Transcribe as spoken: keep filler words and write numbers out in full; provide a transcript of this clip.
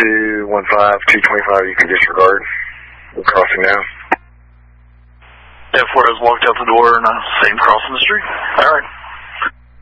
two one five, two twenty-five, you can disregard. We're crossing now. F four has walked out the door and uh, same crossing the street. All right.